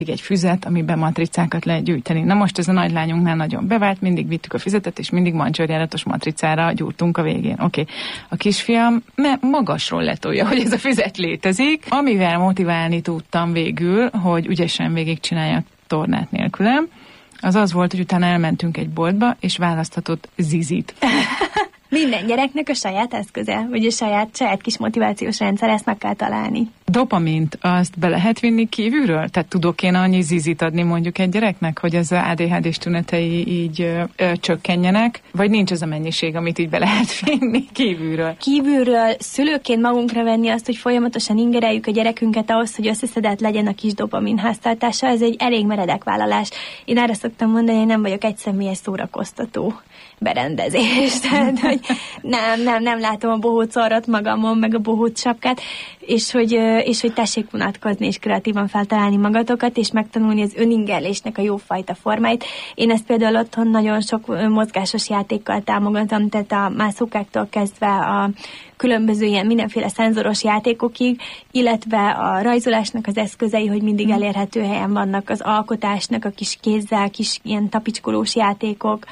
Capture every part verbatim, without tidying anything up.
egy füzet, amiben matricákat lehet gyűjteni. Na most ez a nagylányunknál nagyon bevált, mindig vittük a füzetet, és mindig mancsőrjáratos matricára gyúrtunk a végén. Oké. Okay. A kisfiam magasról letolja, hogy ez a füzet létezik, amivel motiválni tudtam végül, hogy ügyesen végigcsinálja a tornát nélkülem, az az volt, hogy utána elmentünk egy boltba, és választhatott zizit. Minden gyereknek a saját eszköze, vagy a saját, saját kis motivációs rendszer, ezt meg kell találni. Dopamint, azt be lehet vinni kívülről? Tehát tudok én annyi zizit adni mondjuk egy gyereknek, hogy az á dé há dés tünetei így ö, ö, csökkenjenek? Vagy nincs az a mennyiség, amit így be lehet vinni kívülről? Kívülről szülőként magunkra venni azt, hogy folyamatosan ingereljük a gyerekünket ahhoz, hogy összeszedett legyen a kis dopamin háztartása, ez egy elég meredek vállalás. Én arra szoktam mondani, hogy nem vagyok egy személyes szórakoztató berendezés. Tehát, hogy nem, nem, nem látom a bohóc arrat magamon, meg a bohóc sapkát, és hogy, és hogy tessék vonatkozni, és kreatívan feltalálni magatokat, és megtanulni az öningerlésnek a jófajta formáit. Én ezt például otthon nagyon sok mozgásos játékkal támogatom, tehát a mászókáktól kezdve a különböző ilyen mindenféle szenzoros játékokig, illetve a rajzolásnak az eszközei, hogy mindig elérhető helyen vannak, az alkotásnak a kis kézzel, kis ilyen tapicskolós játékok,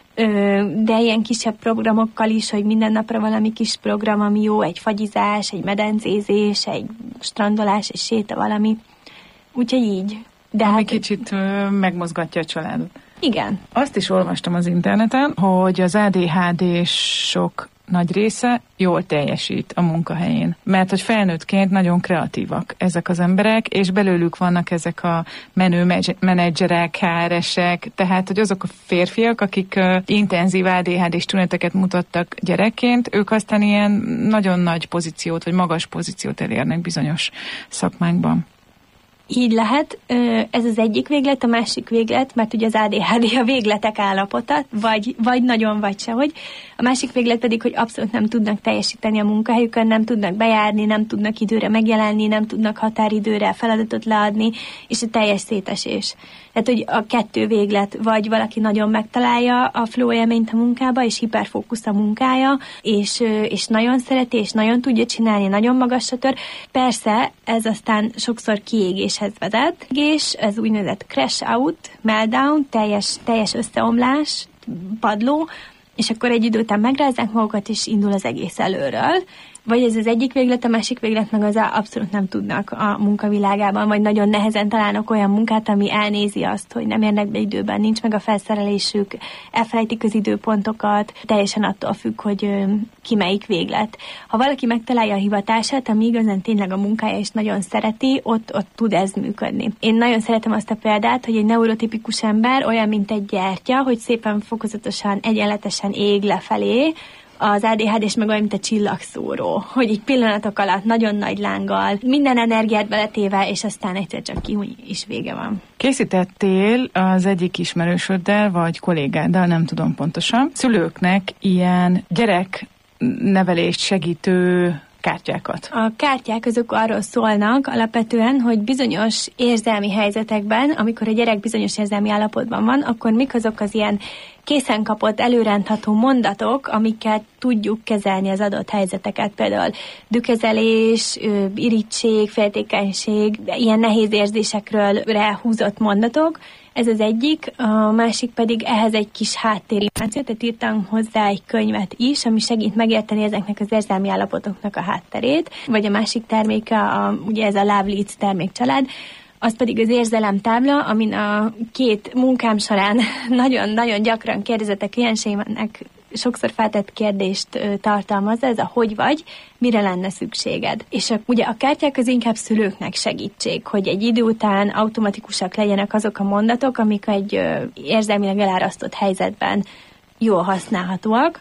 de ilyen kisebb programokkal is, hogy minden napra valami kis program, ami jó, egy fagyizás, egy medencézés, egy strandolás, egy séta, valami. Úgyhogy így. De ami hát, kicsit ö, megmozgatja a családot. Igen. Azt is olvastam az interneten, hogy az á dé há désok nagy része jól teljesít a munkahelyén. Mert hogy felnőttként nagyon kreatívak ezek az emberek, és belőlük vannak ezek a menő menedzserek, há er esek, tehát hogy azok a férfiak, akik uh, intenzív á dé há dés tüneteket mutattak gyerekként, ők aztán ilyen nagyon nagy pozíciót, vagy magas pozíciót elérnek bizonyos szakmákban. Így lehet, ez az egyik véglet, a másik véglet, mert ugye az á dé há dé a végletek állapota, vagy, vagy nagyon, vagy sehogy. A másik véglet pedig, hogy abszolút nem tudnak teljesíteni a munkahelyükön, nem tudnak bejárni, nem tudnak időre megjelenni, nem tudnak határidőre feladatot leadni, és a teljes szétesés. Tehát, hogy a kettő véglet, vagy valaki nagyon megtalálja a flow élményt a munkába, és hiperfókusz a munkája, és, és nagyon szereti, és nagyon tudja csinálni, nagyon magasra tör. Persze, ez aztán sokszor kiégéshez vezet, és ez úgynevezett crash out, meltdown, teljes, teljes összeomlás, padló, és akkor egy idő után megrázzák magukat, és indul az egész előről. Vagy ez az egyik véglet, a másik véglet meg az abszolút nem tudnak a munkavilágában, vagy nagyon nehezen találnak olyan munkát, ami elnézi azt, hogy nem érnek be időben, nincs meg a felszerelésük, elfelejtik az időpontokat, teljesen attól függ, hogy ki melyik véglet. Ha valaki megtalálja a hivatását, ami igazán tényleg a munkája és nagyon szereti, ott, ott tud ez működni. Én nagyon szeretem azt a példát, hogy egy neurotipikus ember olyan, mint egy gyertya, hogy szépen fokozatosan, egyenletesen ég lefelé, az á dé há dés meg olyan, mint a csillagszóró, hogy így pillanatok alatt nagyon nagy lánggal, minden energiát beletéve, és aztán egyszer csak ki, úgy is vége van. Készítettél az egyik ismerősöddel, vagy kollégáddal, nem tudom pontosan, szülőknek ilyen gyereknevelést segítő kártyákat. A kártyák azok arról szólnak alapvetően, hogy bizonyos érzelmi helyzetekben, amikor a gyerek bizonyos érzelmi állapotban van, akkor mik azok az ilyen készen kapott, előrendható mondatok, amiket tudjuk kezelni az adott helyzeteket. Például dühkezelés, irigység, féltékenység, ilyen nehéz érzésekről húzott mondatok. Ez az egyik, a másik pedig ehhez egy kis háttérinformációt, tehát írtam hozzá egy könyvet is, ami segít megérteni ezeknek az érzelmi állapotoknak a hátterét, vagy a másik terméke, a, ugye ez a Love Leads termékcsalád, az pedig az érzelemtábla, amin a két munkám során nagyon-nagyon gyakran kérdezett a klienseimnek sokszor feltett kérdést tartalmazza, ez a hogy vagy, mire lenne szükséged. És a, ugye a kártyák az inkább szülőknek segítség, hogy egy idő után automatikusak legyenek azok a mondatok, amik egy ö, érzelmileg elárasztott helyzetben jól használhatóak.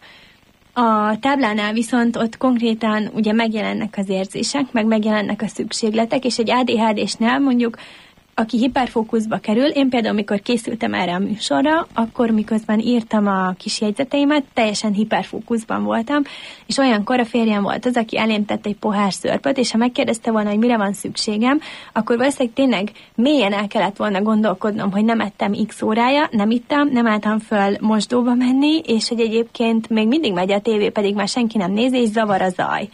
A táblánál viszont ott konkrétan ugye megjelennek az érzések, meg megjelennek a szükségletek, és egy á dé há désnél mondjuk aki hiperfókuszba kerül, én például, amikor készültem erre a műsorra, akkor miközben írtam a kis jegyzeteimet, teljesen hiperfókuszban voltam, és olyankor a férjem volt az, aki elém tett egy pohár szörpöt, és ha megkérdezte volna, hogy mire van szükségem, akkor valószínűleg tényleg mélyen el kellett volna gondolkodnom, hogy nem ettem x órája, nem ittam, nem álltam föl mosdóba menni, és hogy egyébként még mindig megy a tévé, pedig már senki nem nézi, és zavar a zaj.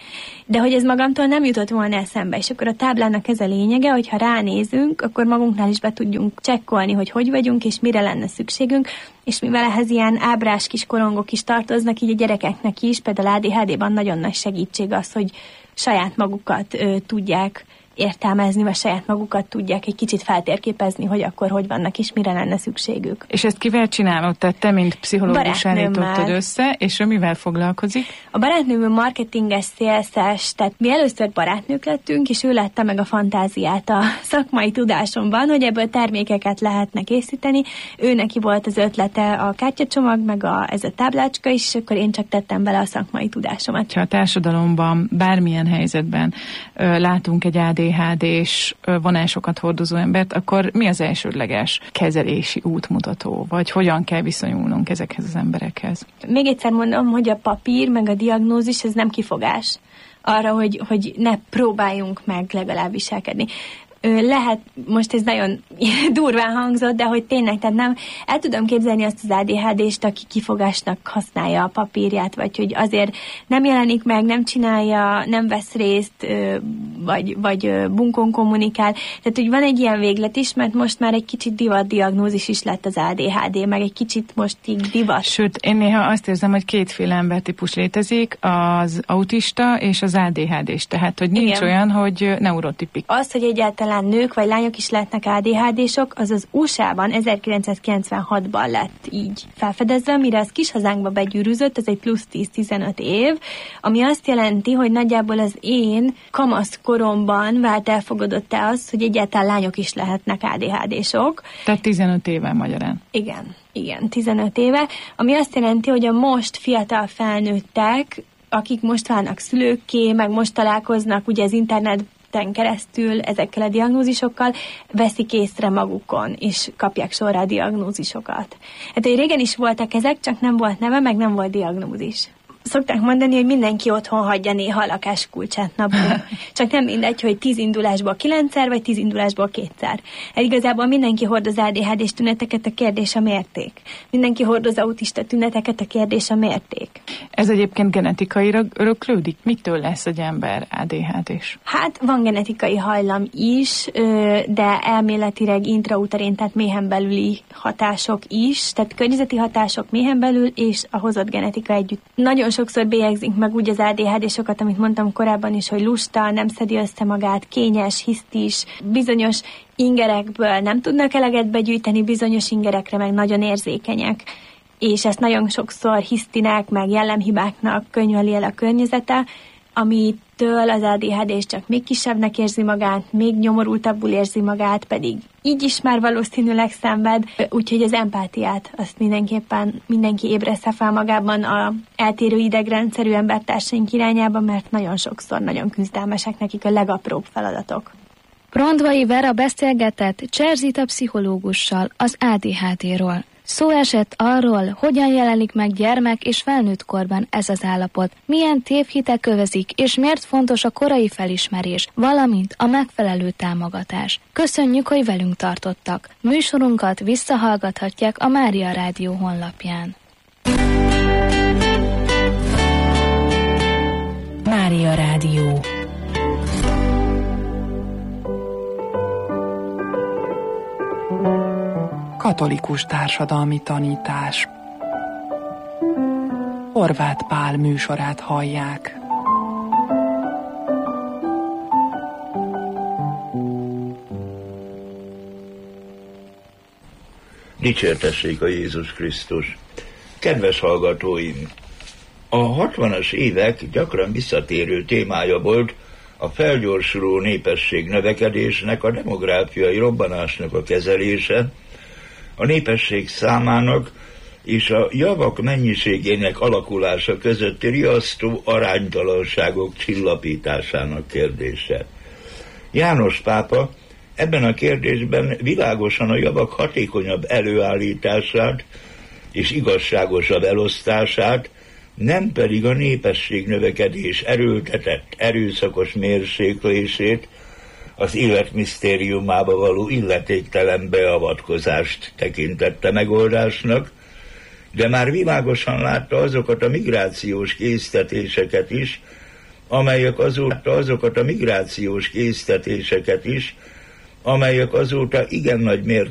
de hogy ez magamtól nem jutott volna eszembe, és akkor a táblának ez a lényege, hogy ha ránézünk, akkor magunknál is be tudjunk csekkolni, hogy hogy vagyunk, és mire lenne szükségünk, és mivel ehhez ilyen ábrás kis korongok is tartoznak, így a gyerekeknek is, például á dé há dé-ban nagyon nagy segítség az, hogy saját magukat ö, tudják értelmezni, vagy saját magukat tudják egy kicsit feltérképezni, hogy akkor hogy vannak, és mire lenne szükségük. És ezt kivel csinálod? Tehát te, mint pszichológus állítottad össze, és ő mivel foglalkozik? A barátnőm marketinges, szélszes, tehát mi először barátnők lettünk, és ő látta meg a fantáziát a szakmai tudásomban, hogy ebből termékeket lehetne készíteni. Ő neki volt az ötlete a kártyacsomag, meg a, ez a táblácska is, és akkor én csak tettem bele a szakmai tudásomat. Ha a társadalomban bármilyen helyzetben ö, látunk egy á dé há dés vonásokat hordozó embert, akkor mi az elsődleges kezelési útmutató, vagy hogyan kell viszonyulnunk ezekhez az emberekhez? Még egyszer mondom, hogy a papír, meg a diagnózis, ez nem kifogás arra, hogy, hogy ne próbáljunk meg legalább viselkedni. Lehet, most ez nagyon durván hangzott, de hogy tényleg, tehát nem, el tudom képzelni azt az á dé há dést, aki kifogásnak használja a papírját, vagy hogy azért nem jelenik meg, nem csinálja, nem vesz részt, vagy, vagy bunkon kommunikál. Tehát, hogy van egy ilyen véglet is, mert most már egy kicsit divat diagnózis is lett az á dé há dé, meg egy kicsit most így divat. Sőt, én néha azt érzem, hogy kétféle embertípus létezik, az autista és az á dé há dés. Tehát, hogy nincs Igen. olyan, hogy neurotipik. Az, hogy egyáltalán nők vagy lányok is lehetnek á dé há désok, az az u es á-ban ezerkilencszázkilencvenhatban lett így felfedezve, mire az kis hazánkba begyűrűzött, ez egy plusz tíz-tizenöt év, ami azt jelenti, hogy nagyjából az én kamasz koromban vált elfogadott-e az, hogy egyáltalán lányok is lehetnek á dé há désok. Tehát tizenöt éve magyarán. Igen, igen, tizenöt éve, ami azt jelenti, hogy a most fiatal felnőttek, akik most válnak szülőkké, meg most találkoznak ugye az internet keresztül ezekkel a diagnózisokkal veszik észre magukon, és kapják sorra a diagnózisokat. Hát régen is voltak ezek, csak nem volt neve, meg nem volt diagnózis. Szokták mondani, hogy mindenki otthon hagyja néha a lakáskulcsát napon. Csak nem mindegy, hogy tíz indulásból kilencszer, vagy tíz indulásból kétszer. Hát igazából mindenki hordoz á dé há dés tüneteket, a kérdés a mérték. Mindenki hordoz autista tüneteket, a kérdés a mérték. Ez egyébként genetikailag öröklődik? Mitől lesz egy ember á dé há dés? Hát van genetikai hajlam is, de elméletileg intrauterén, tehát méhen belüli hatások is, tehát környezeti hatások méhen belül, és a hozott genetika együtt. Nagyon sokszor bélyegzik meg úgy az á dé há désokat, amit mondtam korábban is, hogy lusta, nem szedi össze magát, kényes, hisztis, bizonyos ingerekből nem tudnak eleget begyűjteni, bizonyos ingerekre meg nagyon érzékenyek. És ezt nagyon sokszor hisztinek, meg jellemhibáknak könyveli el a környezete, amitől az á dé há dés csak még kisebbnek érzi magát, még nyomorultabbul érzi magát, pedig így is már valószínűleg szenved, úgyhogy az empátiát azt mindenképpen mindenki ébressze fel magában a eltérő idegrendszerű embertársaink irányába, mert nagyon sokszor nagyon küzdelmesek nekik a legapróbb feladatok. Rondvai Vera beszélgetett Cserzita pszichológussal az á dé há déről. Szó esett arról, hogyan jelenik meg gyermek és felnőtt korban ez az állapot, milyen tévhitek kövezik, és miért fontos a korai felismerés, valamint a megfelelő támogatás. Köszönjük, hogy velünk tartottak. Műsorunkat visszahallgathatják a Mária Rádió honlapján. Mária Rádió. Katolikus társadalmi tanítás. Horváth Pál műsorát hallják. Dicsértessék a Jézus Krisztus! Kedves hallgatóim! A hatvanas évek gyakran visszatérő témája volt a felgyorsuló népesség növekedésnek, a demográfiai robbanásnak a kezelése, a népesség számának és a javak mennyiségének alakulása közötti riasztó aránytalanságok csillapításának kérdése. János pápa ebben a kérdésben világosan a javak hatékonyabb előállítását és igazságosabb elosztását, nem pedig a népesség növekedés erőltetett, erőszakos mérséklését, az életmisztériumába való illetéktelen beavatkozást tekintette megoldásnak, de már világosan látta azokat a migrációs késztetéseket is, amelyek azóta azokat a migrációs késztetéseket is, amelyek azóta igen nagy mértékben